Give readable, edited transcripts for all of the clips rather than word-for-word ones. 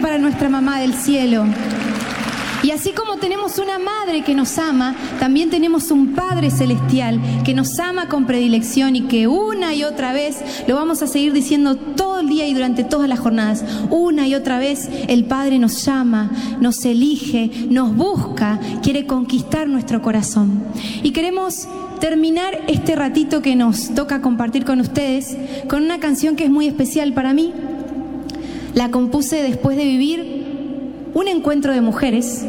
para nuestra mamá del cielo. Y así como tenemos una madre que nos ama, también tenemos un Padre celestial que nos ama con predilección y que una y otra vez, lo vamos a seguir diciendo todo el día y durante todas las jornadas, una y otra vez el Padre nos llama, nos elige, nos busca, quiere conquistar nuestro corazón. Y queremos terminar este ratito que nos toca compartir con ustedes con una canción que es muy especial para mí. La compuse después de vivir un encuentro de mujeres.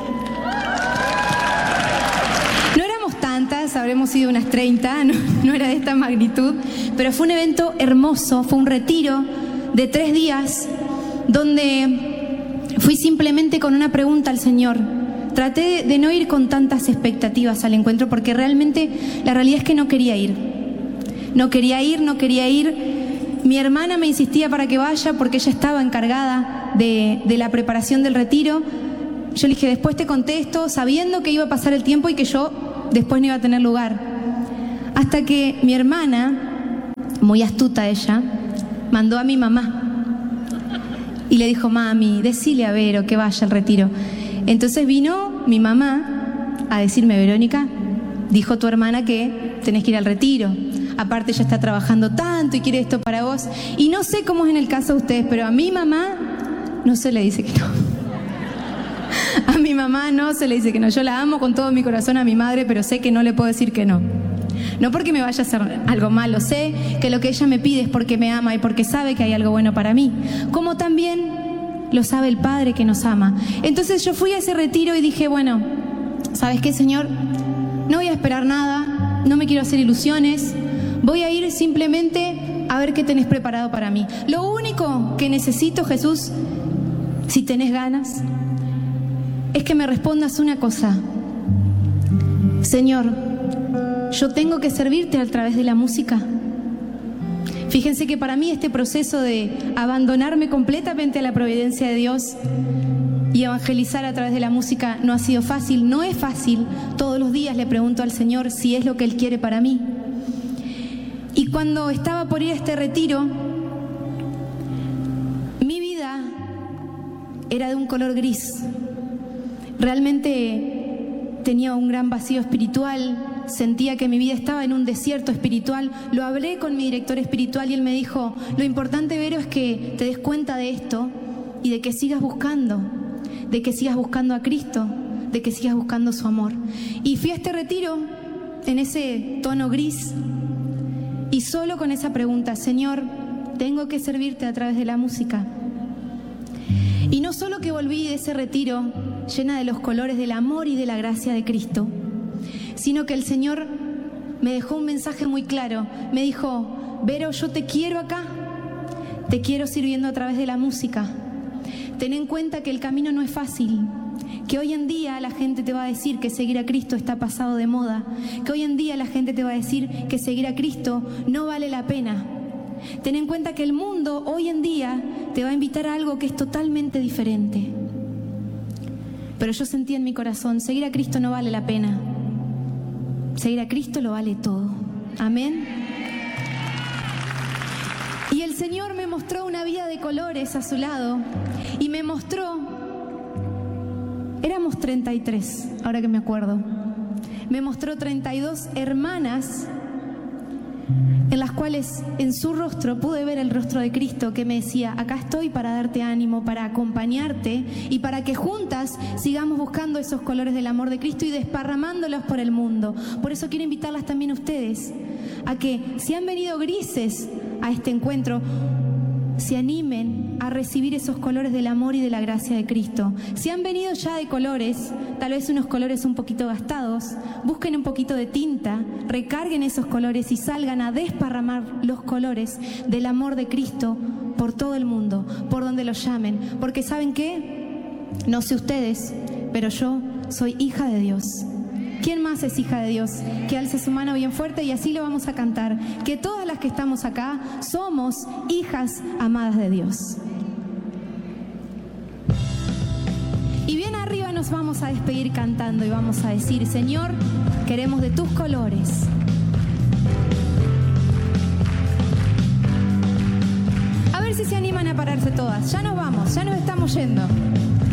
No éramos tantas, habremos sido unas 30, no era de esta magnitud, pero fue un evento hermoso, fue un retiro de 3 días donde fui simplemente con una pregunta al Señor. Traté de no ir con tantas expectativas al encuentro porque realmente la realidad es que no quería ir. No quería ir. Mi hermana me insistía para que vaya porque ella estaba encargada de la preparación del retiro. Yo le dije, después te contesto, sabiendo que iba a pasar el tiempo y que yo después no iba a tener lugar. Hasta que mi hermana, muy astuta ella, mandó a mi mamá y le dijo, mami, decile a Vero que vaya al retiro. Entonces vino mi mamá a decirme, Verónica, dijo tu hermana que tenés que ir al retiro. Aparte ella está trabajando tanto y quiere esto para vos. Y no sé cómo es en el caso de ustedes, pero a mi mamá no se le dice que no. A mi mamá no se le dice que no. Yo la amo con todo mi corazón a mi madre, pero sé que no le puedo decir que no. No porque me vaya a hacer algo malo. Sé que lo que ella me pide es porque me ama y porque sabe que hay algo bueno para mí. Como también lo sabe el Padre que nos ama. Entonces yo fui a ese retiro y dije, bueno, ¿sabes qué, Señor? No voy a esperar nada, no me quiero hacer ilusiones. Voy a ir simplemente a ver qué tenés preparado para mí. Lo único que necesito, Jesús, si tenés ganas, es que me respondas una cosa. Señor, yo tengo que servirte a través de la música. Fíjense que para mí este proceso de abandonarme completamente a la providencia de Dios y evangelizar a través de la música no ha sido fácil, no es fácil. Todos los días le pregunto al Señor si es lo que Él quiere para mí. Y cuando estaba por ir a este retiro, mi vida era de un color gris. Realmente tenía un gran vacío espiritual, sentía que mi vida estaba en un desierto espiritual. Lo hablé con mi director espiritual y él me dijo, lo importante, Vero, es que te des cuenta de esto y de que sigas buscando a Cristo, de que sigas buscando su amor. Y fui a este retiro en ese tono gris y solo con esa pregunta, Señor, tengo que servirte a través de la música. Y no solo que volví de ese retiro llena de los colores del amor y de la gracia de Cristo, sino que el Señor me dejó un mensaje muy claro. Me dijo, Vero, yo te quiero acá, te quiero sirviendo a través de la música. Ten en cuenta que el camino no es fácil, que hoy en día la gente te va a decir que seguir a Cristo está pasado de moda, que hoy en día la gente te va a decir que seguir a Cristo no vale la pena. Ten en cuenta que el mundo hoy en día te va a invitar a algo que es totalmente diferente. Pero yo sentí en mi corazón, seguir a Cristo no vale la pena. Seguir a Cristo lo vale todo. Amén. Y el Señor me mostró una vida de colores a su lado y me mostró, éramos 33, ahora que me acuerdo, me mostró 32 hermanas en las cuales en su rostro pude ver el rostro de Cristo que me decía, acá estoy para darte ánimo, para acompañarte y para que juntas sigamos buscando esos colores del amor de Cristo y desparramándolos por el mundo. Por eso quiero invitarlas también a ustedes a que, si han venido grises a este encuentro, se animen a recibir esos colores del amor y de la gracia de Cristo. Si han venido ya de colores, tal vez unos colores un poquito gastados, busquen un poquito de tinta, recarguen esos colores y salgan a desparramar los colores del amor de Cristo por todo el mundo, por donde los llamen. Porque ¿saben qué? No sé ustedes, pero yo soy hija de Dios. ¿Quién más es hija de Dios? Que alce su mano bien fuerte y así lo vamos a cantar. Que todas las que estamos acá somos hijas amadas de Dios. Y bien arriba nos vamos a despedir cantando y vamos a decir, Señor, queremos de tus colores. A ver si se animan a a pararse todas. Ya nos vamos, ya nos estamos yendo.